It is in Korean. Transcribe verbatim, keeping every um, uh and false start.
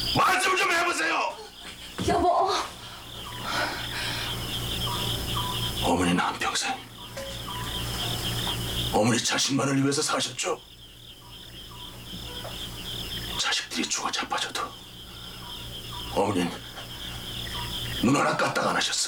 말씀 좀 해보세요. 여보. 어머니는 한평생 어머니 자식만을 위해서 사셨죠. 자식들이 죽어 자빠져도 어머니는 눈 하나 까딱 안 하셨어요.